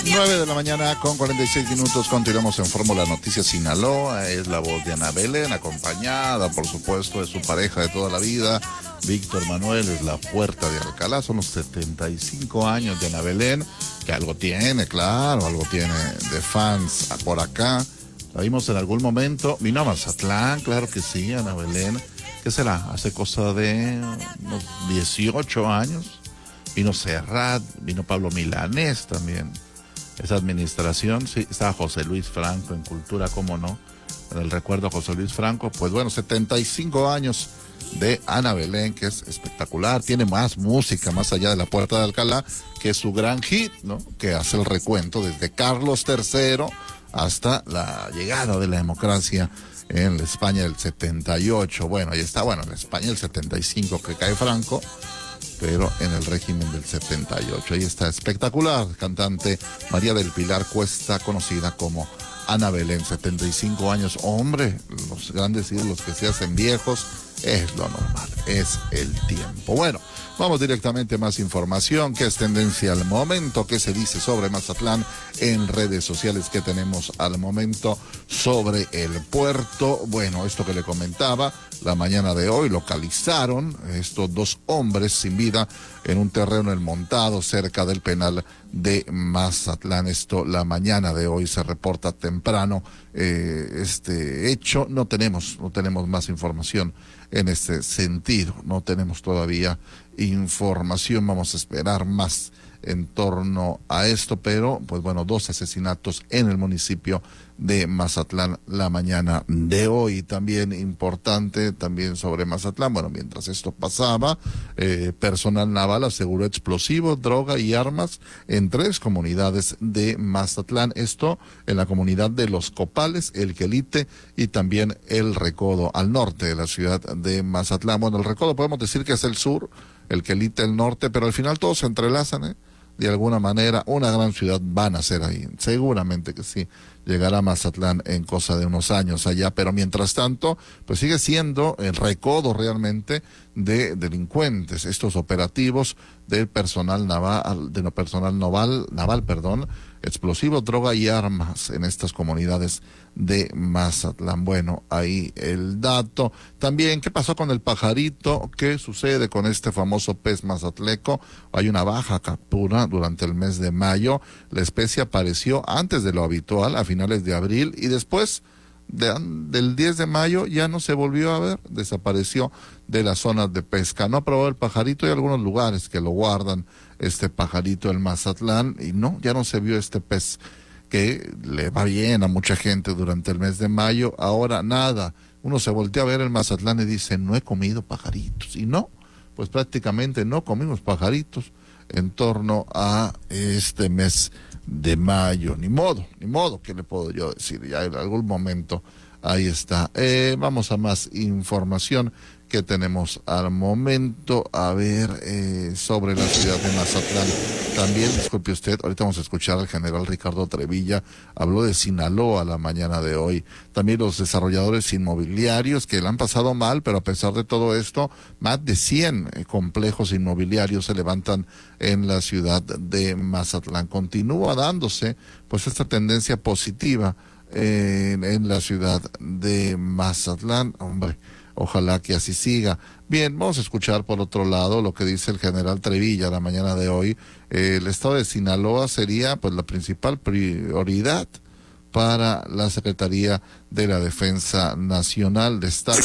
9 de la mañana con 46 minutos. Continuamos en Fórmula Noticias Sinaloa. Es la voz de Ana Belén, acompañada, por supuesto, de su pareja de toda la vida, Víctor Manuel. Es la Puerta de Alcalá. Son los 75 años de Ana Belén, que algo tiene, claro, algo tiene de fans por acá. La vimos en algún momento. Vino a Mazatlán, claro que sí, Ana Belén. ¿Qué será? Hace cosa de unos 18 años. Vino Serrat, vino Pablo Milanés también. Esa administración, sí, estaba José Luis Franco en Cultura, cómo no, en el recuerdo a José Luis Franco. Pues bueno, 75 años de Ana Belén, que es espectacular, tiene más música más allá de la Puerta de Alcalá, que es su gran hit, ¿no? Que hace el recuento desde Carlos III hasta la llegada de la democracia en la España del 78. Bueno, ahí está, bueno, en España del 75 que cae Franco, pero en el régimen del 78. Ahí está, espectacular, cantante María del Pilar Cuesta, conocida como Ana Belén, 75 años. Hombre, los grandes ídolos que se hacen viejos, es lo normal, es el tiempo. Bueno, vamos directamente a más información, que es tendencia al momento, qué se dice sobre Mazatlán en redes sociales que tenemos al momento sobre el puerto. Bueno, esto que le comentaba, la mañana de hoy localizaron estos dos hombres sin vida en un terreno El Montado cerca del penal de Mazatlán. Esto la mañana de hoy se reporta temprano este hecho. No tenemos más información en este sentido, no tenemos todavía información, vamos a esperar más en torno a esto, pero pues bueno, 2 asesinatos en el municipio de Mazatlán la mañana de hoy. También importante, también sobre Mazatlán, bueno, mientras esto pasaba, personal naval aseguró explosivos, droga y armas en 3 comunidades de Mazatlán, esto en la comunidad de Los Copales, El Quelite y también El Recodo, al norte de la ciudad de Mazatlán. Bueno, El Recodo podemos decir que es el sur, El Quelite el norte, pero al final todos se entrelazan, de alguna manera. Una gran ciudad van a ser ahí, seguramente que sí, llegará a Mazatlán en cosa de unos años allá, pero mientras tanto, pues sigue siendo el recodo realmente de delincuentes, estos operativos del personal naval, explosivos, droga y armas en estas comunidades de Mazatlán. Bueno, ahí el dato. También, ¿qué pasó con el pajarito? ¿Qué sucede con este famoso pez mazatleco? Hay una baja captura durante el mes de mayo. La especie apareció antes de lo habitual, a finales de abril, y después del 10 de mayo ya no se volvió a ver, desapareció de las zonas de pesca. No aprobó el pajarito, hay algunos lugares que lo guardan, este pajarito en Mazatlán, y no, ya no se vio este pez que le va bien a mucha gente durante el mes de mayo. Ahora nada, uno se voltea a ver el Mazatlán y dice, no he comido pajaritos, y no, pues prácticamente no comimos pajaritos en torno a este mes de mayo. Ni modo, ¿qué le puedo yo decir? Ya en algún momento ahí está. Vamos a más información que tenemos al momento. A ver, sobre la ciudad de Mazatlán. También, disculpe usted, ahorita vamos a escuchar al general Ricardo Trevilla, habló de Sinaloa la mañana de hoy. También los desarrolladores inmobiliarios que la han pasado mal, pero a pesar de todo esto, más de 100 complejos inmobiliarios se levantan en la ciudad de Mazatlán. Continúa dándose pues esta tendencia positiva en la ciudad de Mazatlán. Hombre, ojalá que así siga. Bien, vamos a escuchar por otro lado lo que dice el general Trevilla la mañana de hoy. El estado de Sinaloa sería pues la principal prioridad para la Secretaría de la Defensa Nacional. Destaca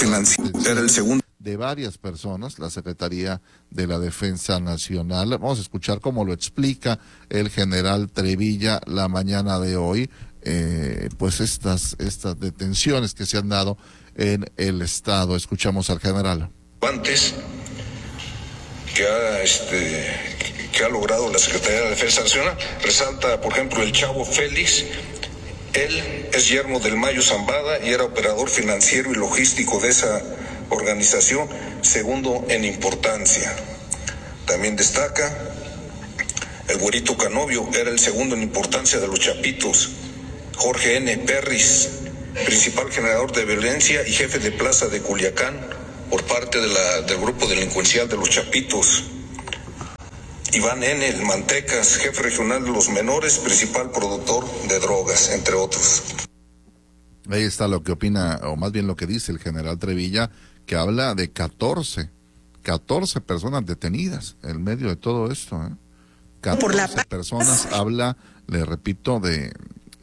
de varias personas la Secretaría de la Defensa Nacional. Vamos a escuchar cómo lo explica el general Trevilla la mañana de hoy. Pues estas detenciones que se han dado en el estado. Escuchamos al general. Antes que ha logrado la Secretaría de la Defensa Nacional, resalta, por ejemplo, el chavo Félix. Él es yerno del Mayo Zambada y era operador financiero y logístico de esa organización, segundo en importancia. También destaca el Güerito Canovio, era el segundo en importancia de los Chapitos. Jorge N. Perris, principal generador de violencia y jefe de plaza de Culiacán por parte del grupo delincuencial de los Chapitos. Iván N., el Mantecas, jefe regional de los menores, principal productor de drogas, entre otros. Ahí está lo que opina, o más bien lo que dice el general Trevilla, que habla de 14 personas detenidas en medio de todo esto. 14 personas, habla, le repito, de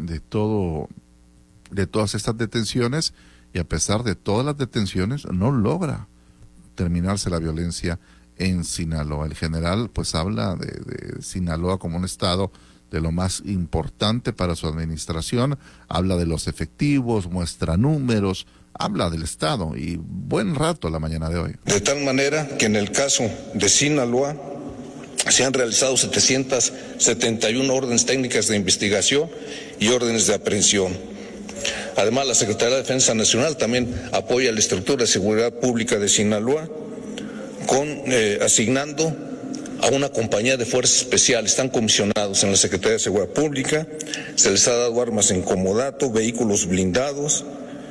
todas estas detenciones, y a pesar de todas las detenciones no logra terminarse la violencia en Sinaloa. El general pues habla de Sinaloa como un estado de lo más importante para su administración, habla de los efectivos, muestra números, habla del estado, y buen rato la mañana de hoy. De tal manera que en el caso de Sinaloa se han realizado 771 órdenes técnicas de investigación y órdenes de aprehensión. Además, la Secretaría de Defensa Nacional también apoya la estructura de seguridad pública de Sinaloa asignando a una compañía de fuerzas especiales. Están comisionados en la Secretaría de Seguridad Pública, se les ha dado armas en comodato, vehículos blindados,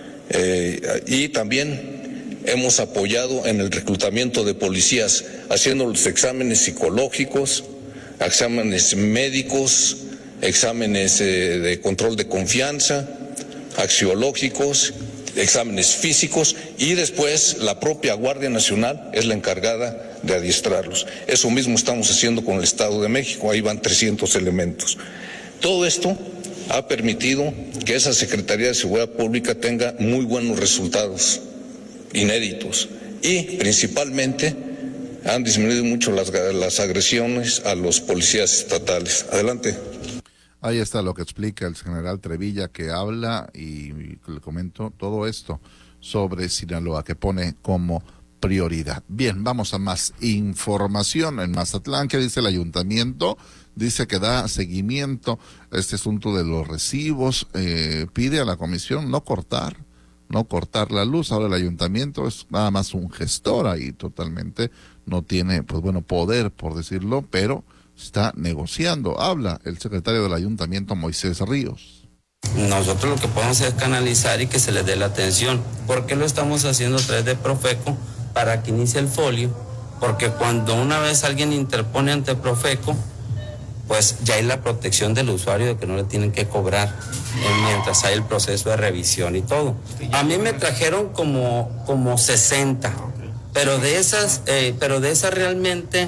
y también hemos apoyado en el reclutamiento de policías, haciendo los exámenes psicológicos, exámenes médicos, exámenes de control de confianza, axiológicos, exámenes físicos, y después la propia Guardia Nacional es la encargada de adiestrarlos. Eso mismo estamos haciendo con el Estado de México, ahí van 300 elementos. Todo esto ha permitido que esa Secretaría de Seguridad Pública tenga muy buenos resultados, inéditos, y principalmente han disminuido mucho las agresiones a los policías estatales. Adelante. Ahí está lo que explica el general Trevilla, que habla, y le comento todo esto sobre Sinaloa, que pone como prioridad. Bien, vamos a más información. En Mazatlán, ¿qué dice el ayuntamiento? Dice que da seguimiento a este asunto de los recibos, pide a la comisión no cortar la luz. Ahora el ayuntamiento es nada más un gestor ahí, totalmente no tiene, pues bueno, poder, por decirlo, pero está negociando. Habla el secretario del ayuntamiento, Moisés Ríos. Nosotros lo que podemos es canalizar y que se les dé la atención. ¿Por qué lo estamos haciendo a través de Profeco? Para que inicie el folio, porque cuando una vez alguien interpone ante Profeco, pues ya hay la protección del usuario de que no le tienen que cobrar mientras hay el proceso de revisión y todo. A mí me trajeron como 60, pero de esas realmente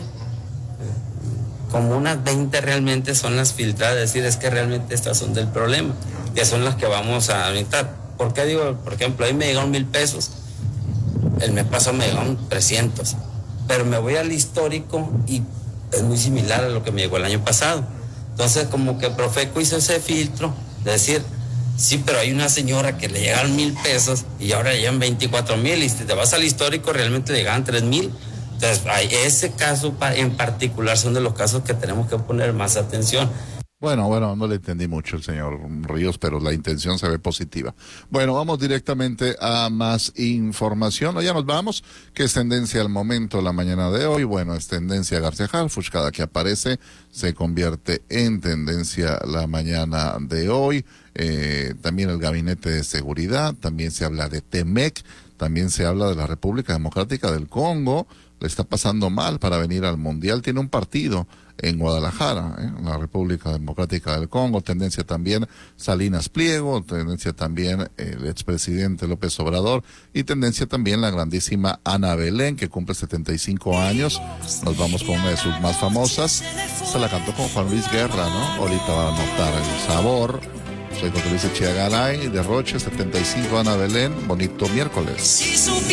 como unas 20 realmente son las filtradas, es decir, es que realmente estas son del problema, que son las que vamos a aventar. ¿Por qué digo? Por ejemplo, ahí me llegaron 1,000 pesos, el mes pasado me llegaron 300, pero me voy al histórico y es muy similar a lo que me llegó el año pasado. Entonces, como que Profeco hizo ese filtro, de decir, sí, pero hay una señora que le llegaron 1,000 pesos y ahora le llegan 24,000, y si te vas al histórico realmente le llegaban 3,000. Entonces, ese caso en particular son de los casos que tenemos que poner más atención. Bueno, no le entendí mucho el señor Ríos, pero la intención se ve positiva. Bueno, vamos directamente a más información. Ya nos vamos, que es tendencia al momento la mañana de hoy. Bueno, es tendencia García Harfuch, cada que aparece se convierte en tendencia la mañana de hoy. También el Gabinete de Seguridad, también se habla de TEMEC, también se habla de la República Democrática del Congo. Le está pasando mal para venir al Mundial, tiene un partido en Guadalajara, la República Democrática del Congo. Tendencia también Salinas Pliego, tendencia también el expresidente López Obrador, y tendencia también la grandísima Ana Belén, que cumple 75 años. Nos vamos con una de sus más famosas, se la cantó con Juan Luis Guerra, ¿no? Ahorita va a notar el sabor. Soy José Luis Echegaray de Roche, 75, Ana Belén, bonito miércoles.